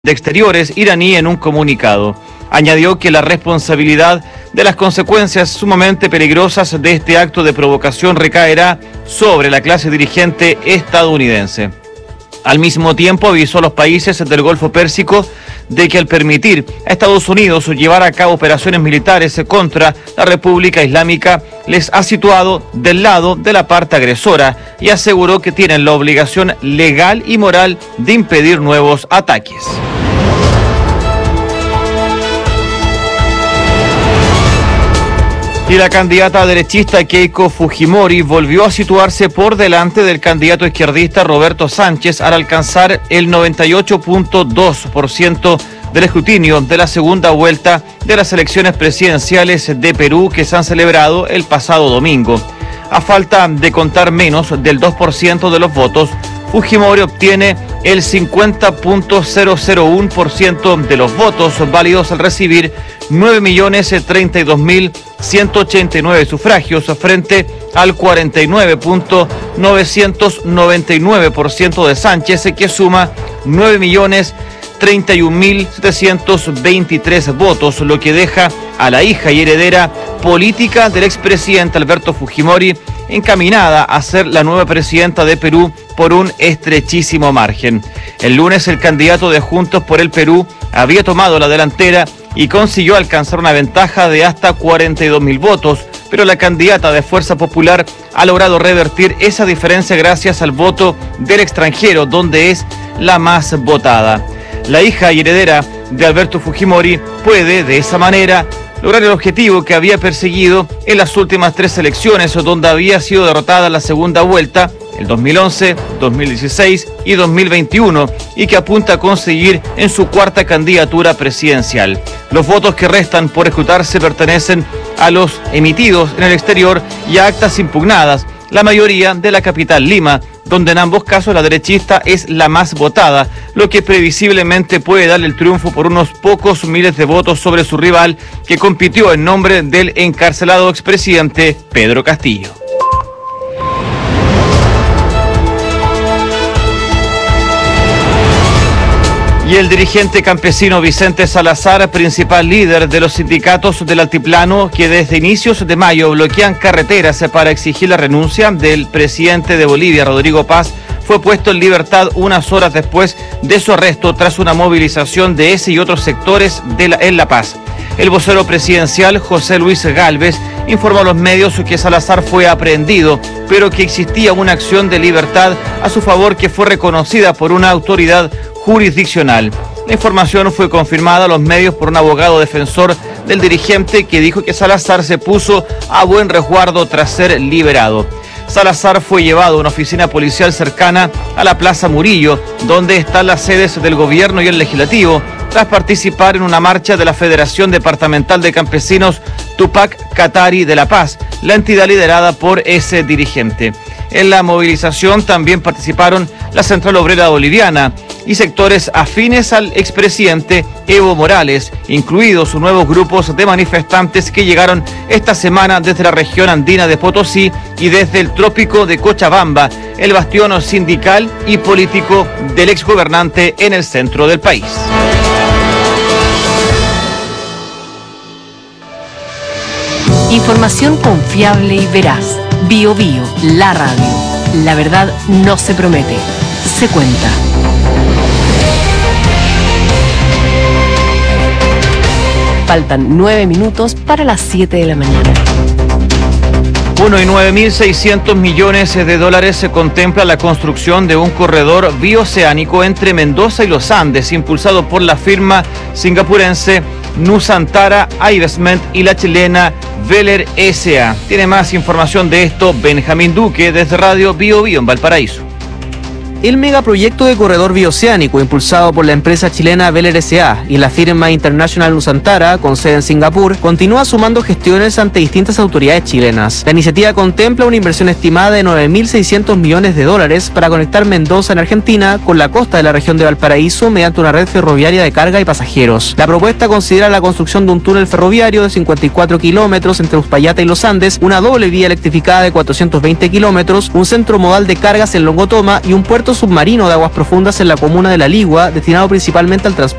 de Exteriores iraní en un comunicado. Añadió que la responsabilidad de las consecuencias sumamente peligrosas de este acto de provocación recaerá sobre la clase dirigente estadounidense. Al mismo tiempo avisó a los países del Golfo Pérsico de que al permitir a Estados Unidos llevar a cabo operaciones militares contra la República Islámica, les ha situado del lado de la parte agresora y aseguró que tienen la obligación legal y moral de impedir nuevos ataques. Y la candidata derechista Keiko Fujimori volvió a situarse por delante del candidato izquierdista Roberto Sánchez al alcanzar el 98.2% del escrutinio de la segunda vuelta de las elecciones presidenciales de Perú que se han celebrado el pasado domingo. A falta de contar menos del 2% de los votos, Fujimori obtiene el 50.001% de los votos válidos al recibir 9.032.189 sufragios frente al 49.999% de Sánchez, que suma 9.031.723 votos, lo que deja a la hija y heredera política del expresidente Alberto Fujimori encaminada a ser la nueva presidenta de Perú por un estrechísimo margen. El lunes el candidato de Juntos por el Perú había tomado la delantera y consiguió alcanzar una ventaja de hasta 42.000 votos, pero la candidata de Fuerza Popular ha logrado revertir esa diferencia gracias al voto del extranjero, donde es la más votada. La hija y heredera de Alberto Fujimori puede, de esa manera, lograr el objetivo que había perseguido en las últimas 3 elecciones, donde había sido derrotada en la segunda vuelta, el 2011, 2016 y 2021, y que apunta a conseguir en su cuarta candidatura presidencial. Los votos que restan por escrutarse pertenecen a los emitidos en el exterior y a actas impugnadas, la mayoría de la capital Lima, donde en ambos casos la derechista es la más votada, lo que previsiblemente puede darle el triunfo por unos pocos miles de votos sobre su rival, que compitió en nombre del encarcelado expresidente Pedro Castillo. Y el dirigente campesino Vicente Salazar, principal líder de los sindicatos del Altiplano, que desde inicios de mayo bloquean carreteras para exigir la renuncia del presidente de Bolivia, Rodrigo Paz, fue puesto en libertad unas horas después de su arresto tras una movilización de ese y otros sectores en La Paz. El vocero presidencial, José Luis Gálvez, informó a los medios que Salazar fue aprehendido, pero que existía una acción de libertad a su favor que fue reconocida por una autoridad jurisdiccional. La información fue confirmada a los medios por un abogado defensor del dirigente, que dijo que Salazar se puso a buen resguardo tras ser liberado. Salazar fue llevado a una oficina policial cercana a la Plaza Murillo, donde están las sedes del gobierno y el legislativo, tras participar en una marcha de la Federación Departamental de Campesinos Tupac Katari de La Paz, la entidad liderada por ese dirigente. En la movilización también participaron la Central Obrera Boliviana y sectores afines al expresidente Evo Morales, incluidos nuevos grupos de manifestantes que llegaron esta semana desde la región andina de Potosí y desde el trópico de Cochabamba, el bastión sindical y político del exgobernante en el centro del país. Información confiable y veraz. Bio Bio, la radio. La verdad no se promete, se cuenta. Faltan 9 minutos para las 7 de la mañana. 9.600 millones de dólares se contempla la construcción de un corredor bioceánico entre Mendoza y los Andes, impulsado por la firma singapurense Nusantara Investment y la chilena Veller S.A. Tiene más información de esto Benjamín Duque desde Radio Bio Bio en Valparaíso. El megaproyecto de corredor bioceánico impulsado por la empresa chilena Veller S.A. y la firma International Nusantara, con sede en Singapur, continúa sumando gestiones ante distintas autoridades chilenas. La iniciativa contempla una inversión estimada de 9.600 millones de dólares para conectar Mendoza en Argentina con la costa de la región de Valparaíso mediante una red ferroviaria de carga y pasajeros. La propuesta considera la construcción de un túnel ferroviario de 54 kilómetros entre Uspallata y Los Andes, una doble vía electrificada de 420 kilómetros, un centro modal de cargas en Longotoma y un puerto puerto submarino de aguas profundas en la comuna de La Ligua, destinado principalmente al transporte